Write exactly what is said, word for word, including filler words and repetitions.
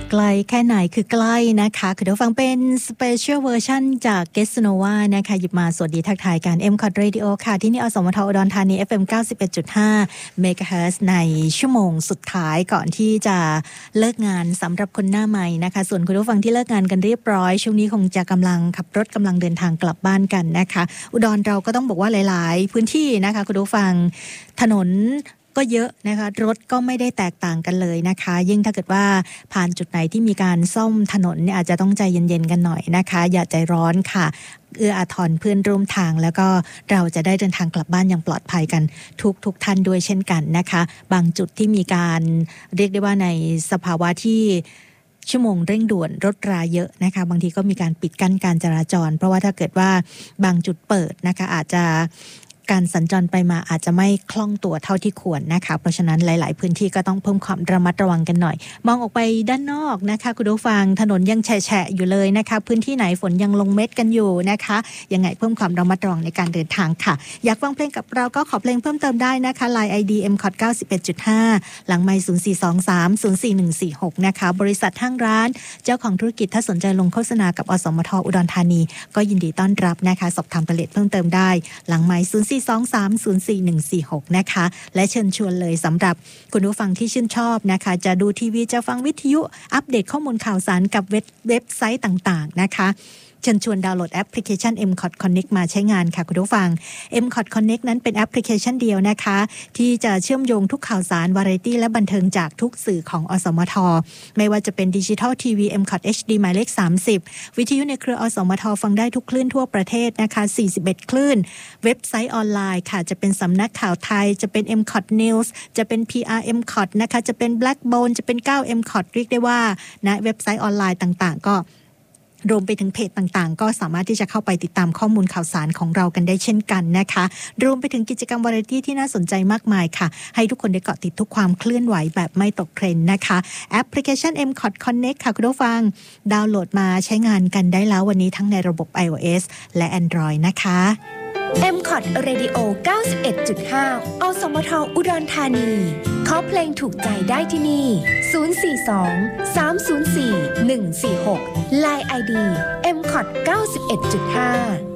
ไกลแค่ไหนคือใกล้นะคะคือเดี๋ยวฟังเป็นสเปเชียลเวอร์ชันจาก Gesnova นะคะหยิบมาสวัสดีทักทายกัน เอ็ม คอท Radio ค่ะที่นี่อสมทอุดรธานี เอฟ เอ็ม เก้าสิบเอ็ดจุดห้า เมกะเฮิรตซ์ในชั่วโมงสุดท้ายก่อนที่จะเลิกงานสำหรับคนหน้าใหม่นะคะส่วนคุณผู้ฟังที่เลิกงานกันเรียบร้อยช่วงนี้คงจะกำลังขับรถกำลังเดินทางกลับบ้านกันนะคะอุดรเราก็ต้องบอกว่าหลายๆพื้นที่นะคะคุณผู้ฟังถนนก็เยอะนะคะรถก็ไม่ได้แตกต่างกันเลยนะคะยิ่งถ้าเกิดว่าผ่านจุดไหนที่มีการซ่อมถนนเนี่ยอาจจะต้องใจเย็นๆกันหน่อยนะคะอย่าใจร้อนค่ะเอื้ออาทรเพื่อนร่วมทางแล้วก็เราจะได้เดินทางกลับบ้านอย่างปลอดภัยกันทุกทุกท่านด้วยเช่นกันนะคะบางจุดที่มีการเรียกได้ว่าในสภาวะที่ชั่วโมงเร่งด่วนรถราเยอะนะคะบางทีก็มีการปิดกั้นการจราจรเพราะว่าถ้าเกิดว่าบางจุดเปิดนะคะอาจจะการสัญจรไปมาอาจจะไม่คล่องตัวเท่าที่ควรนะคะเพราะฉะนั้นหลายๆพื้นที่ก็ต้องเพิ่มความระมัดระวังกันหน่อยมองออกไปด้านนอกนะคะคุณผู้ฟังถนนยังแฉะๆอยู่เลยนะคะพื้นที่ไหนฝนยังลงเม็ดกันอยู่นะคะยังไงเพิ่มความระมัดระวังในการเดินทางค่ะอยากฟังเพลงกับเราก็ขอเพลงเพิ่มเติมได้นะคะ ไลน์ ไอ ดี เอ็ม คอท เก้าสิบเอ็ดจุดห้า หลังไมค์ศูนย์ สี่ สอง สาม ศูนย์ สี่ หนึ่ง สี่ หกนะคะบริษัทห้างร้านเจ้าของธุรกิจถ้าสนใจลงโฆษณากับอสมทอุดรธานีก็ยินดีต้อนรับนะคะสอบถามรายละเอียดเพิ่มเติมได้หลังไมค์ศูนย์ สี่ สอง สาม ศูนย์ สี่ หนึ่ง สี่ หกนะคะและเชิญชวนเลยสำหรับคุณผู้ฟังที่ชื่นชอบนะคะจะดูทีวีจะฟังวิทยุอัปเดตข้อมูลข่าวสารกับเว็บเว็บไซต์ต่างๆนะคะเชิญชวนดาวน์โหลดแอปพลิเคชัน เอ็ม คอท Connect มาใช้งานค่ะคุณผู้ฟัง เอ็ม คอท Connect นั้นเป็นแอปพลิเคชันเดียวนะคะที่จะเชื่อมโยงทุกข่าวสารวาไรตี้และบันเทิงจากทุกสื่อของอสมทไม่ว่าจะเป็นดิจิทัลทีวี เอ็ม คอท เอช ดี หมายเลขสามสิบวิทยุในเครืออสมทฟังได้ทุกคลื่นทั่วประเทศนะคะสี่สิบเอ็ดคลื่นเว็บไซต์ออนไลน์ค่ะจะเป็นสำนักข่าวไทยจะเป็น เอ็ม คอท News จะเป็น พี อาร์ เอ็ม คอท นะคะจะเป็น Blackbone จะเป็น เก้า เอ็ม คอท เรียกได้ว่านะเว็บไซต์ออนไลน์ต่างๆก็รวมไปถึงเพจต่างๆก็สามารถที่จะเข้าไปติดตามข้อมูลข่าวสารของเรากันได้เช่นกันนะคะรวมไปถึงกิจกรรมวาไรตี้ที่น่าสนใจมากมายค่ะให้ทุกคนได้เกาะติดทุกความเคลื่อนไหวแบบไม่ตกเทรนด์นะคะแอปพลิเคชัน เอ็ม คอท Connect ค่ะคุณผู้ฟังดาวน์โหลดมาใช้งานกันได้แล้ววันนี้ทั้งในระบบ iOS และ Android นะคะเอ็ม คอท Radio เก้าสิบเอ็ดจุดห้า อสมทอุดรธานีขอเพลงถูกใจได้ที่นี่ศูนย์ สี่ สอง สาม ศูนย์ สี่ หนึ่ง สี่ หก ไลน์ ไอ ดี เอ็ม คอท เก้าสิบเอ็ดจุดห้า